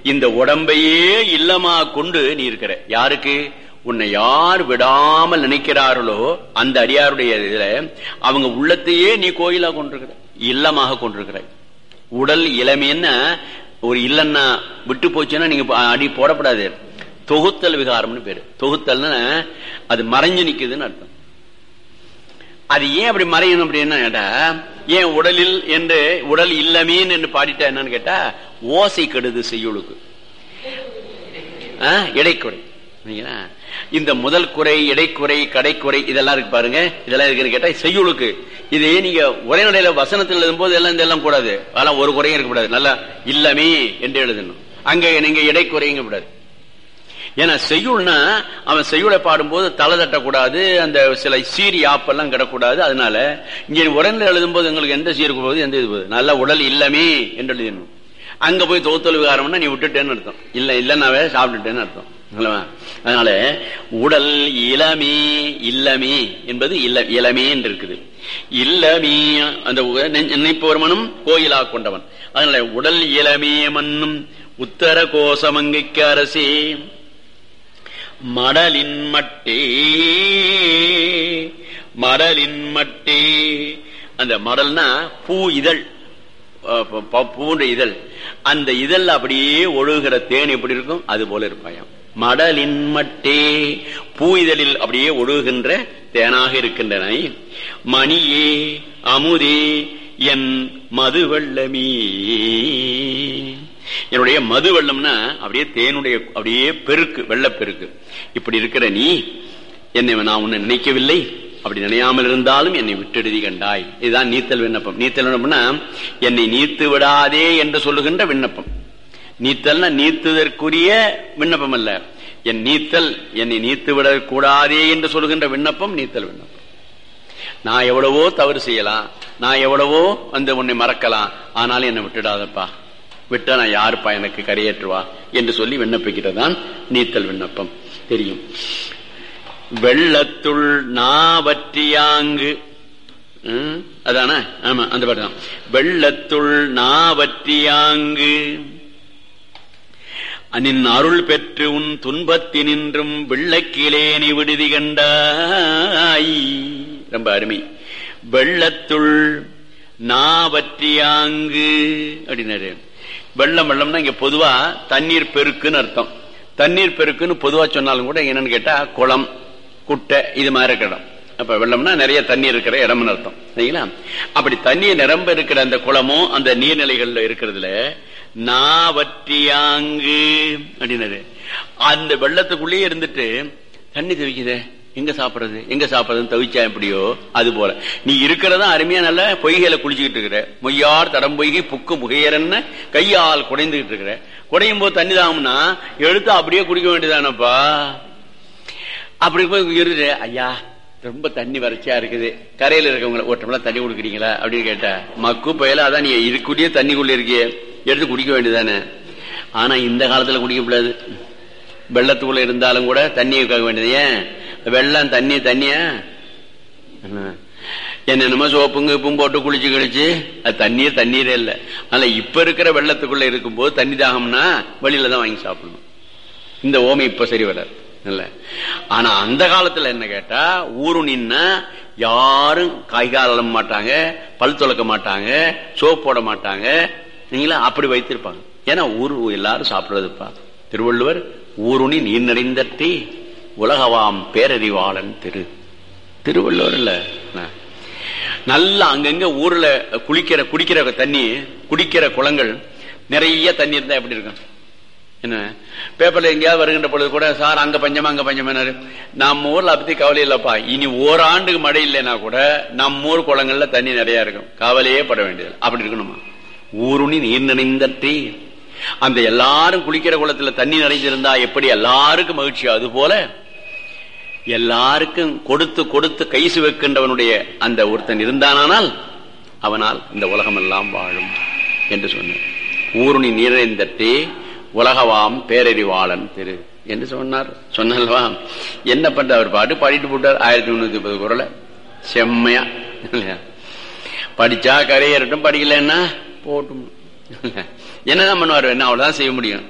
இந்த உடம்பையே இல்லமா கொண்டு நீ இருக்கிற. யாருக்கு? உன்னை யார் விடாமல் நினைக்கிறார்களோ அந்த அடியாருடைய இதுல அவங்க உள்ளத்தையே நீ கோயிலா கொண்டிருக்கிற, இல்லமாக கொண்டிருக்கிற. உடல் இளமைன்னா ஒரு இல்லன்னா விட்டு போச்சுன்னா நீங்க அடி போடப்படாது. தொகுத்தல் விகாரம்னு பேரு. தொகுத்தல்னா அது மறைஞ்சு நிக்குதுன்னு அர்த்தம். அது ஏன் அப்படி மறையணும் அப்படின்னா கேட்டா, ஏன் உடலில் என்று உடல் இல்லமீன் என்று பாடிட்டா என்னன்னு கேட்டா, ஓசை கெடுது செய்யுளுக்கு. இடைக்குறை. இந்த முதல் குறை, இடைக்குறை, கடைக்குறை இதெல்லாம் இருக்கு பாருங்க. இதெல்லாம் இருக்குன்னு கேட்டா செய்யுளுக்கு. இது நீங்க உரைநடையில வசனத்தில் எழுதும்போது எல்லாம் இதெல்லாம் கூடாது. அதெல்லாம் ஒரு குறையும் இருக்கக்கூடாது. நல்லா இல்லமே என்று எழுதணும். அங்க நீங்க இடைக்குறைங்க கூடாது. ஏன்னா செய்யுள்னா அவன் செய்யுளை பாடும்போது தலை தட்டக்கூடாது, அந்த சில சீரி ஆப்பெல்லாம் கிடக்கூடாது. அதனால இங்க உரைநடை எழுதும் போது எங்களுக்கு எந்த சீருக்கு போகுது, எந்த இது போகுது, நல்லா உடல் இல்லமே என்று எழுதணும். அங்க போய் தொகுத்தல் விகாரம்னா நீ விட்டுட்டேன்னு அர்த்தம். இல்லைன்னாவே சாப்பிட்டுட்டேன்னு அர்த்தம். அதனால உடல் இளமே, இல்லமே என்பது இளமே என்று இருக்குது. இல்லமே அந்த நினைப்பவர்மனும் கோயிலா கொண்டவன். அதனால உடல் இளமே மன்னும் உத்தர கோசமங்கைக்கு அரசே மடலின் மட்டே. மடலின் மட்டே அந்த மடல்னா பூ இதழ், பூன்ற இதழ். அந்த இதழ் அப்படியே ஒழுகிற தேன் எப்படி இருக்கும் அது போல இருப்பாயாம். மடலின் மட்டே பூ இதழில் அப்படியே ஒழுகுகின்ற தேனாக இருக்கின்றன. மணியே அமுதே என் மது வெள்ளமே. என்னுடைய மது வெள்ளம்னா அப்படியே தேனுடைய அப்படியே பெருக்கு, வெள்ளப்பெருக்கு. இப்படி இருக்கிற நீ என்னை நான் உன்னை நினைக்கவில்லை, அப்படி நினையாமல் இருந்தாலும் என்னை விட்டெடுதி கண்டாய். இதுதான் நீத்தல் விண்ணப்பம். நீத்தல் விண்ணப்பம்னா என்னை நீத்து விடாதே என்று சொல்லுகின்ற விண்ணப்பம். நீத்தல்னா நீத்துதற்குரிய விண்ணப்பம் அல்ல. என் நீத்தல் என்னை நீத்து விடக்கூடாதே என்று சொல்லுகின்ற விண்ணப்பம் நீத்தல் விண்ணப்பம். நான் எவ்வளவோ தவறு செய்யலாம், நான் எவ்வளவோ உன்னை மறக்கலாம், ஆனாலும் என்னை விட்டுடாதப்பா, விட்டா நான் யாருப்பா எனக்கு கரையேற்றுவா என்று சொல்லி விண்ணப்பிக்கிறதான் நீத்தல் விண்ணப்பம். தெரியும். வெள்ளத்துள் நாவற்றியாங்கு, அதான? ஆமா, அந்த பாட்டு தான். வெள்ளத்துள் நாவற்றியாங்கு நின் அருள் பெற்று உன் துன்பத்தினின்றும் வெள்ளக்கிலேனி விடுதி கண்டாய். ரொம்ப அருமை. வெள்ளத்துள் நாவற்றியாங்கு அப்படின்னாரு. வெள்ளம் வெள்ளம்னா இங்க பொதுவா தண்ணீர் பெருக்குன்னு அர்த்தம். தண்ணீர் பெருக்குன்னு பொதுவா சொன்னாலும் கூட என்னன்னு கேட்டா குளம், குட்டை இது மாதிரி இருக்கிற இடம். அப்ப வெள்ளம்னா நிறைய தண்ணீர் இருக்கிற இடம்னு அர்த்தம். சரிங்களா? அப்படி தண்ணீர் நிரம்ப இருக்கிற அந்த குளமும் அந்த நீர்நிலைகள்ல இருக்கிறதுல நாவற்றியாங்கு அப்படின்னாரு. அந்த வெள்ளத்துக்குள்ளேயே இருந்துட்டு தண்ணி தவிக்குதே, எங்க சாப்பிடுறது எங்க சாப்பிடுறதுன்னு தவிச்சா எப்படியோ அது போல நீ இருக்கிறதா அருமையா நல்ல பொய்கையில குளிச்சுக்கிட்டு இருக்கிற. மொய்யார் தடம் பொய்கை புக்கு முகையரன்னு கையால் குடைந்துகிட்டு இருக்கிற. குடையும் போது தண்ணி தாகும்னா எடுத்து அப்படியே குடிக்க வேண்டியதானப்பா. அப்படி போய் இருந்து, ஐயா ரொம்ப தண்ணி வறட்சியா இருக்குது, கரையில இருக்கவங்க ஒட்டமெல்லாம் தண்ணி குடுக்குறீங்களா அப்படின்னு கேட்டா, மக்கு பயல அதான் நீ இதுக்குள்ளேயே தண்ணிக்குள்ள இருக்கிய, எடுத்து குடிக்க வேண்டியதானே. ஆனா இந்த காலத்துல குடிக்க கூடாது. வெள்ளத்துக்குள்ள இருந்தாலும் கூட தண்ணியை கேட்க வேண்டியது. ஏன் வெள்ளம் தண்ணிய என்னென்னமோ சோப்புங்க உப்பும் போட்டு குளிச்சு கழிச்சு அது தண்ணீரே இல்லை. அதனால இப்ப இருக்கிற வெள்ளத்துக்குள்ள இருக்கும் போது தண்ணி தாகம்னா வெளியில தான் வாங்கி சாப்பிடணும். இந்த ஓமை இப்ப சரி வராது. ஆனா அந்த காலத்துல என்ன கேட்டா, ஊருணின்னா யாரும் காய்கால் அழ மாட்டாங்க, பல் துளக்க மாட்டாங்க, சோப் போட மாட்டாங்க. நீங்களா அப்படி வைத்திருப்பாங்க. ஏன்னா ஊரு எல்லாரும் சாப்பிடுறதுப்பா. திருவள்ளுவர் ஊருணி நீர் நிறைந்தற்றி உலகவாம் பேரறிவாளன் திருவள்ளுவர் இல்ல. நல்லா அங்கங்க ஊர்ல குடிக்கிற தண்ணி, குடிக்கிற குளங்கள் நிறைய தண்ணி இருந்தா எப்படி இருக்கும்? என்ன பேப்பர்ல எங்கேயாவது வருகின்ற பொழுது கூட, சார் அங்க பஞ்சமா அங்க பஞ்சமானாரு. நம்ம ஊர்ல அப்படி கவலை இல்லப்பா. இனி ஓராண்டுக்கு மழை இல்லைன்னா கூட நம்ம ஊர் குளங்கள்ல தண்ணி நிறைய இருக்கும், கவலையே பட வேண்டியது. அப்படி இருக்கணுமா? ஊருணி நீர் நிறைந்தற்றி, அந்த எல்லாரும் குளிக்கிற குளத்துல தண்ணி நிறைஞ்சிருந்தா எப்படி எல்லாருக்கும் மகிழ்ச்சியா, அது போல எல்லாருக்கும் கொடுத்து கொடுத்து கைசு வைக்கின்றவனுடைய அந்த ஒருத்தன் இருந்தானால் அவனால் இந்த உலகம் எல்லாம் வாழும் என்று சொன்னார். ஊருணி நிறைந்தற்றே உலகவாம் பேரறிவாளன் என்று சொன்னார்வா. என்ன பண்ற, அவர் பாட்டு பாடிட்டு போட்டார் 1330 குறளை செம்மையா. படிச்சா கரையேறட்டும், படிக்கலன்னா போட்டும். என்னதான் பண்ணுவார்? என்ன அவ்வளவுதான் செய்ய முடியும்.